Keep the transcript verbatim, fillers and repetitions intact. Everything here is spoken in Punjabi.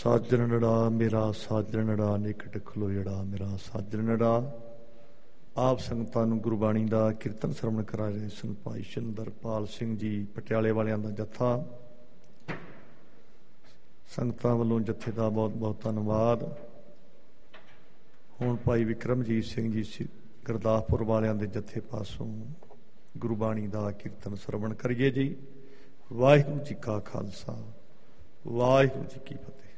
ਸਾਜਣ ਨੜਾ ਮੇਰਾ ਸਾਜਣ ਨੜਾ ਨਿਕਟ ਖਲੋਇੜਾ ਮੇਰਾ ਸਾਜਣ ਨੜਾ। ਆਪ ਸੰਗਤਾਂ ਨੂੰ ਗੁਰਬਾਣੀ ਦਾ ਕੀਰਤਨ ਸਰਵਣ ਕਰਾ ਰਹੇ ਸਨ ਭਾਈ ਸ਼ਿੰਦਰਪਾਲ ਸਿੰਘ ਜੀ ਪਟਿਆਲੇ ਵਾਲਿਆਂ ਦਾ ਜੱਥਾ। ਸੰਗਤਾਂ ਵੱਲੋਂ ਜੱਥੇ ਦਾ ਬਹੁਤ ਬਹੁਤ ਧੰਨਵਾਦ। ਹੁਣ ਭਾਈ ਵਿਕਰਮਜੀਤ ਸਿੰਘ ਜੀ ਗੁਰਦਾਸਪੁਰ ਵਾਲਿਆਂ ਦੇ ਜੱਥੇ ਪਾਸੋਂ ਗੁਰਬਾਣੀ ਦਾ ਕੀਰਤਨ ਸਰਵਣ ਕਰੀਏ ਜੀ। ਵਾਹਿਗੁਰੂ ਜੀ ਕਾ ਖਾਲਸਾ, ਵਾਹਿਗੁਰੂ ਜੀ ਕੀ ਫਤਿਹ।